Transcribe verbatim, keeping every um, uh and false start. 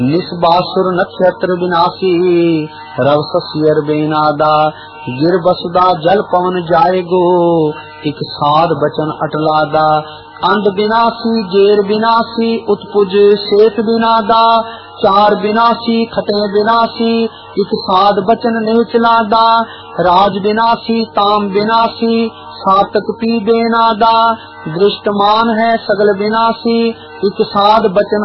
निस्बासुर नक्षत्र विनाशी रव ससियर बेनादा गिर बसदा जल पवन जाएगो एक साध बचन अटलादा अंध विनाशी जेर विनाशी उत्पुज शेख बिनादा चार विनाशी खटे विनाशी एक साध बचन नहीं चलादा राज विनाशी ताम विनाशी सातक पी बेनादा दृष्टमान है सगल विनाशी एक साध बचन